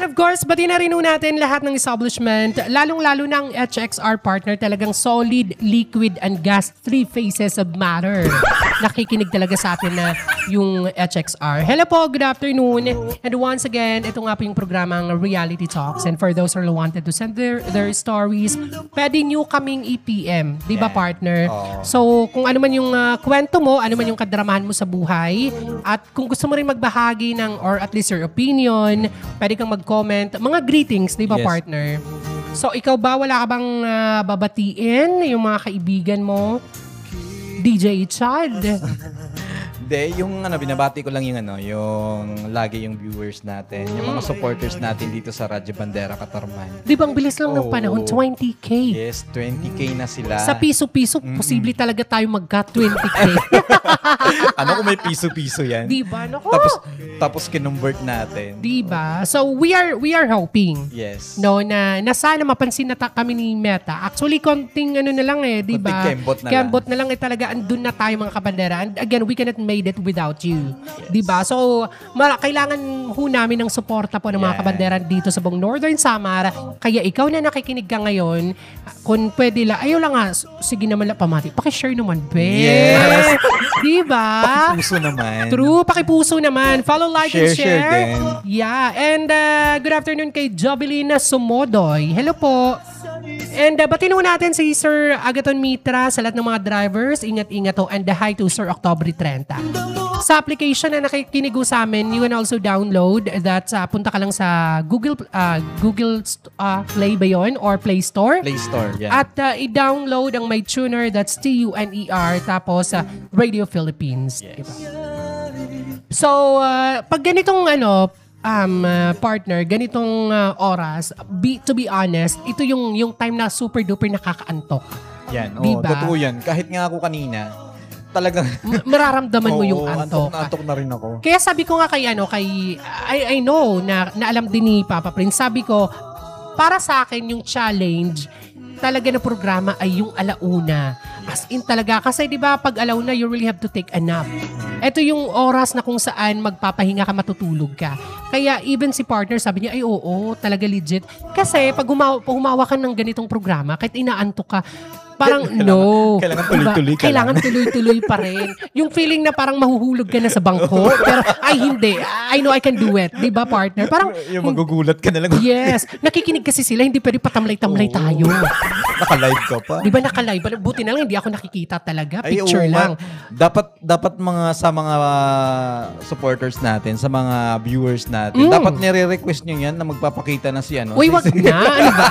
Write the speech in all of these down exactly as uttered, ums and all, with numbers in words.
of course, batiin na rin natin lahat ng establishment, lalong-lalo ng H X R partner, talagang solid, liquid, and gas, three phases of matter. Nakikinig talaga sa atin na yung H X R. Hello po, good afternoon. And once again, ito nga po yung programang Reality Talks. And for those who wanted to send their, their stories, pwede nyo kaming i-P M. Di ba, partner? So, kung ano man yung uh, kwento mo, ano man yung kadramahan mo sa buhay, at kung gusto mo rin magbahagi ng, or at least your opinion, pwede kang mag-comment. Mga greetings, di ba, yes, partner? So, ikaw ba, wala ka bang uh, babatiin yung mga kaibigan mo? D J Chad? Hindi, yung ano, binabati ko lang yung ano, yung lagi yung viewers natin, yung mga supporters natin dito sa Radyo Bandera, Katarman. Di ba ang bilis lang ng panahon? twenty K. Yes, twenty K na sila. Sa piso-piso, mm-hmm, posible talaga tayo magka-twenty K. Ano kung may piso-piso yan? Di ba? Naku. Tapos, tapos kinonvert natin. Di ba? So, we are we are hoping. Yes. No, na, na sana mapansin na ta- kami ni Meta. Actually, konting ano na lang eh, di ba? Kembot na Kembot lang. na lang eh talaga, andun na tayo mga kabandera. And again, we cannot make it without you. Yes. Diba? So, ma- kailangan ho namin ng suporta po ng mga yeah, kabanderan dito sa buong Northern Samar. Kaya ikaw na nakikinig ka ngayon, kung pwede lang, ayaw lang nga, sige naman lang, pamati. Pakishare naman, be. Yes. Diba? Pakipuso naman. True, pakipuso naman. Follow, like, share, and share. Share din. Yeah. And uh, good afternoon kay Jovelina Sumodoy. Hello po. And uh, batiin mo natin si Sir Agaton Mitra sa lahat ng mga drivers. Ingat-ingat ho. And the hi to Sir October thirty. Sa application na nakikinig sa amin, you can also download that. Uh, punta ka lang sa Google uh, Google uh, Play ba yun? Or Play Store? Play Store, yeah. At uh, i-download ang My Tuner, that's T U N E R, tapos uh, Radio Philippines. Yes. Diba? So, uh, pag ganitong ano, um, uh, partner, ganitong uh, oras, be, to be honest, ito yung, yung time na super duper nakakaantok. Yan, diba? Oh, totoo yan. Kahit nga ako kanina, talagang mararamdaman mo yung antok. Antok na antok na rin ako. Kaya sabi ko nga kay ano, kay, I, I know, na, na alam din ni Papa Prince, sabi ko, para sa akin yung challenge, talaga na programa ay yung alauna. As in talaga. Kasi di ba pag alauna, you really have to take a nap. Ito yung oras na kung saan magpapahinga ka, matutulog ka. Kaya even si partner, sabi niya, ay oo, talaga legit. Kasi pag humawa, pag humawa ka ng ganitong programa, kahit inaantok ka, parang kailangan, no. Kailangan tuloy-tuloy diba? ka Kailangan lang. tuloy-tuloy pa rin. Yung feeling na parang mahuhulog ka na sa bangko. Pero ay hindi. I know I can do it. Diba partner? Parang yung magugulat ka na lang. Yes. Nakikinig kasi sila. Hindi pwede patamlay-tamlay Oo. tayo. Naka-live ka pa. Diba naka-live? Buti na lang hindi ako nakikita talaga. Ay, Picture oo, lang. Dapat dapat mga sa mga uh, supporters natin, sa mga viewers Mm. natin, dapat nire-request nyo yan na magpapakita na si ano. Uy, si, wag na. Ano ba?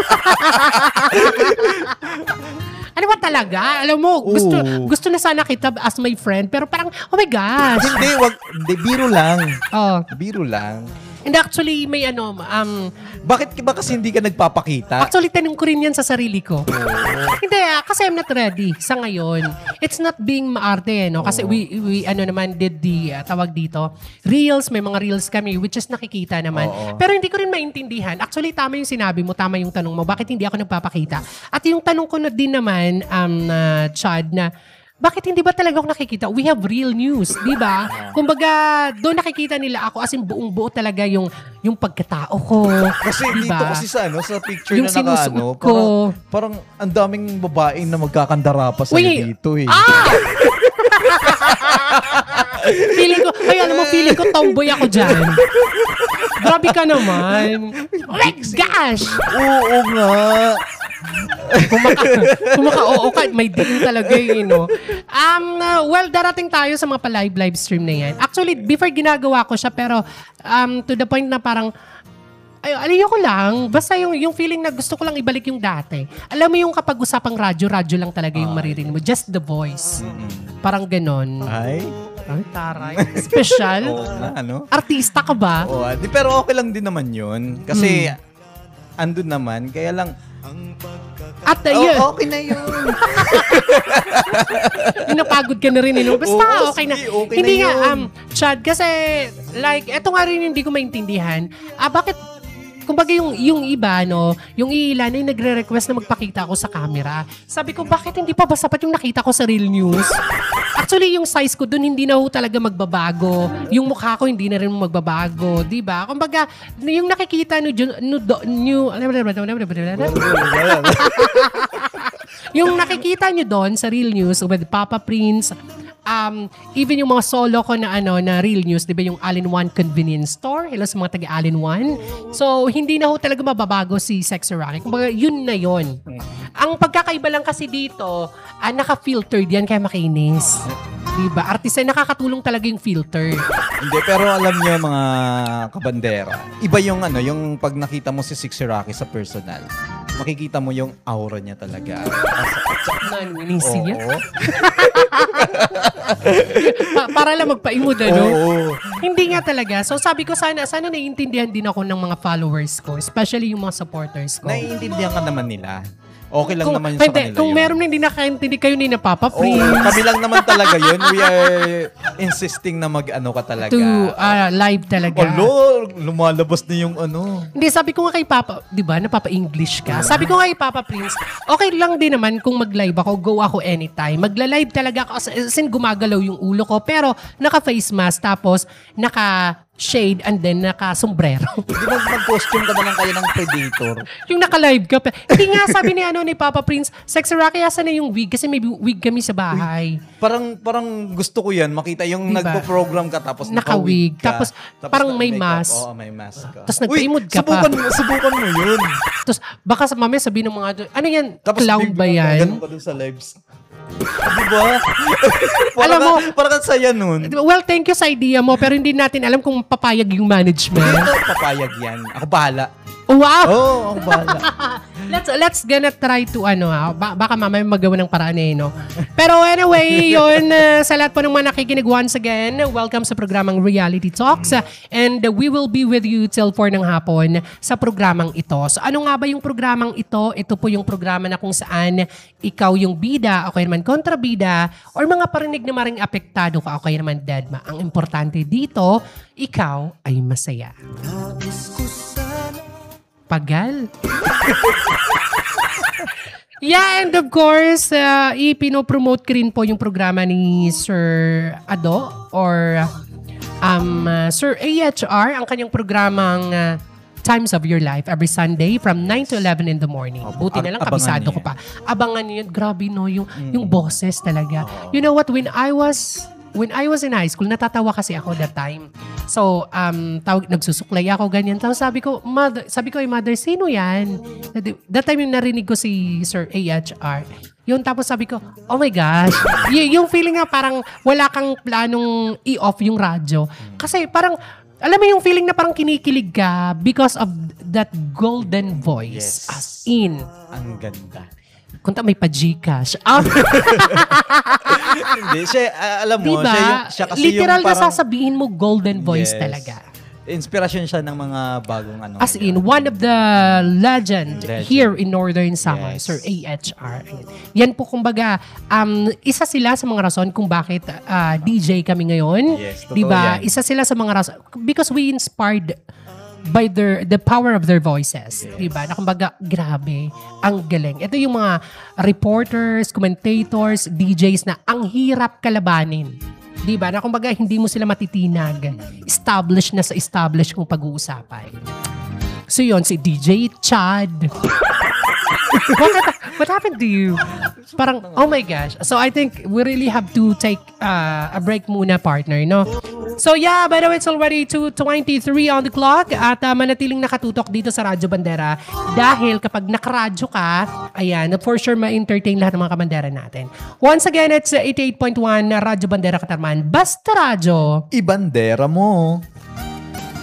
Ano ba talaga? Alam mo, gusto Oo. gusto na sana kita as my friend, pero parang, oh my gosh. Hindi, wag, hindi, biro lang. Oh. Biro lang. And actually, may ano, um, Bakit ba kasi hindi ka nagpapakita? actually, tanong ko rin yan sa sarili ko. Hindi ah, kasi I'm not ready sa ngayon. It's not being maarte, no? Kasi we, we ano naman, did the, uh, tawag dito, reels, may mga reels kami, which is nakikita naman. Oo. Pero hindi ko rin maintindihan. Actually, tama yung sinabi mo, tama yung tanong mo, bakit hindi ako nagpapakita? At yung tanong ko na din naman, um, uh, Chad, na, bakit hindi ba talaga ako nakikita? We have real news, di ba? Kumbaga, doon nakikita nila ako as in buong-buo talaga yung yung pagkatao ko. Kasi diba? dito kasi sa ano, sa picture Yung na naka sinusuot ano, ko. parang, parang ang daming babaeng na magkakandara pa sa Uy, dito eh. Ah! Feeling ko, ay alam mo, feeling ko tomboy ako dyan. Grabe ka naman. Oh my gosh! Oo nga. Kung maka, kung maka-oo ka, may din talaga yun, no? Um, uh, well, darating tayo sa mga pa-live live stream na yan. Actually, before ginagawa ko siya, pero um, to the point na parang, ay, aliyo ko lang. Basta yung, yung feeling na gusto ko lang ibalik yung dati. Alam mo yung kapag usapang radyo, radyo lang talaga yung maririnig mo. Just the voice. Mm-mm. Parang ganon. Ay. Ay, taray. Special. Oo nga, ano? Artista ka ba? Oo, di, pero okay lang din naman yun. Kasi, andun naman. Kaya lang, At uh, oh, yun. okay na yun. Napagod ka na rin. Eh, no? Basta Oo, okay na. sige, okay hindi na nga, yun. um, Chad, kasi like, eto nga rin hindi ko maintindihan. Ah, bakit kumbaga yung, yung iba, no, yung ilan ay nagre-request na magpakita ako sa camera. Sabi ko, bakit hindi pa ba sapat yung nakita ko sa Real News? Actually, yung size ko dun, hindi na ho talaga magbabago. Yung mukha ko, hindi na rin magbabago. Diba? Kumbaga, yung nakikita nyo, nyo, yung nakikita nyo doon sa Real News with Papa Prince, um, even yung mga solo ko na ano na Real News, di ba yung All-in-One Convenience Store? Hello sa mga taga All-in-One. So, hindi na ho talaga mababago si Sexy Rocky. Kumbaga, yun na yun. Ang pagkakaiba lang kasi dito, ah, naka-filtered yan kaya makinis. Diba? Artista, nakakatulong talaga yung filter. Hindi, pero alam niyo mga kabandera, iba yung ano, yung pag nakita mo si Sexy Rocky sa personal, makikita mo yung aura niya talaga. Naninisi niya? Oo. pa- para lang magpaimod, ano? Oo. Hindi nga talaga. So sabi ko, sana sana naiintindihan din ako ng mga followers ko, especially yung mga supporters ko. Naiintindihan ka naman nila. Okay lang Kung, naman yun sa hindi, kanila kung yun. meron na hindi nakaintindi kayo ni na Papa Oo, Prince. kami lang naman talaga yun. We are insisting na mag-ano ka talaga. To uh, live talaga. Alo, lumalabas na yung ano. Hindi, sabi ko nga kay Papa, di ba, napapa-English ka. Sabi ko nga kay Papa Prince, okay lang din naman kung mag-live ako, go ako anytime. Magla-live talaga ako, as in gumagalaw yung ulo ko, pero naka-face mask, tapos naka-shade, and then naka-sombrero. Di ba mag-costume ka na lang kayo ng Predator? Yung naka-live ka. pa- Hindi nga, sabi ni ano ni Papa Prince, Sexy Rocky, asan na yung wig? Kasi may wig kami sa bahay. Parang parang gusto ko yan, makita yung Diba? nagpo-program ka tapos Naka-wig. naka-wig ka. Tapos parang may makeup. mask. Oo, may mask ka. Tapos nagpaimod ka pa. subukan, mo, subukan mo yun. Tapos baka sa mamaya sabihin ng mga, ano yan, Tapos clown ba yan? Ganun ka dun sa lives. Diba? Parang Alam mo, ka, parang ang saya nun. Well, thank you sa idea mo, pero hindi natin alam kung papayag yung management. Ito, papayag yan. Ako bahala. Wow! Oo, oh, ako bahala. let's let's gonna try to ano ha, ba- baka mamaya magawa ng paraan eh, no? Pero anyway, yun, uh, sa lahat po ng mga nakikinig once again, welcome sa programang Reality Talks, uh, and uh, we will be with you till four ng hapon sa programang ito. So ano nga ba yung programang ito? Ito po yung programa na kung saan ikaw yung bida, o kaya naman kontrabida, or mga parinig na maring apektado ka, o kaya naman deadma. Ang importante dito, ikaw ay masaya. Pagal. Yeah, and of course, uh, ipinopromote ko rin po yung programa ni Sir Ado or um, uh, Sir A H R, ang kanyang programang uh, Times of Your Life every Sunday from nine to eleven in the morning. Buti na lang, kabisado ko pa. Abangan niyo yun. Grabe no, yung, mm. yung boses talaga. Oh. You know what, when I was... When I was in high school, natatawa kasi ako that time. So, um, tawag, nagsusuklay ako, ganyan. Tapos sabi ko, mother, sabi ko ay mother, sino yan? That time yung narinig ko si Sir A H R. Yun, tapos sabi ko, oh my gosh. Y- yung feeling nga parang wala kang planong i-off yung radyo. Kasi parang, alam mo yung feeling na parang kinikilig ka because of that golden voice. Yes. As in. Ang ganda. Kunta may pa-Gcash. Ah. Hindi, siya, uh, alam mo, diba? siya, yung, siya kasi literal yung parang... na sasabihin mo golden voice Yes. talaga. Inspirasyon siya ng mga bagong ano. As in, one of the legend, Legend. here in Northern Samar, Yes. Sir A H R. Yan po kumbaga, um, isa sila sa mga rason kung bakit uh, D J kami ngayon. Yes, totoo diba? yan. Isa sila sa mga rason. Because we inspired by their the power of their voices. Yes. Diba? Na kumbaga, grabe, ang galing. Ito yung mga reporters, commentators, D Js na ang hirap kalabanin. Diba? Na kumbaga, hindi mo sila matitinag. Established na sa established kung pag-uusapan. So yun, si D J Chad. what, what happened to you? Parang, oh my gosh. So I think we really have to take uh, a break muna, partner, no? So yeah, by the way, it's already two twenty-three on the clock at uh, manatiling nakatutok dito sa Radyo Bandera dahil kapag nakaradyo ka, ayan, for sure ma-entertain lahat ng mga kabandera natin. Once again, it's eighty-eight point one Radyo Bandera Katarman. Basta Radyo. Ibandera mo.